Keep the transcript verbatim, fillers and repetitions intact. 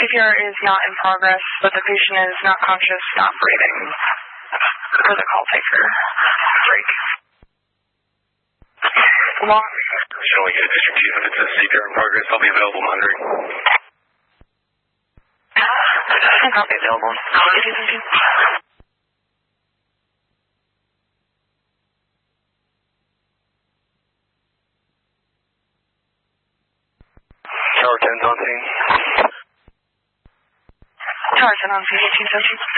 C P R is not in progress, but the patient is not conscious, not breathing. For the call taker. Break. Long. Shall we get a district chief if it says C P R in progress? I'll be available monitoring. I'll be available. Tower ten's on scene. Tower ten on scene, eighteen seventeen.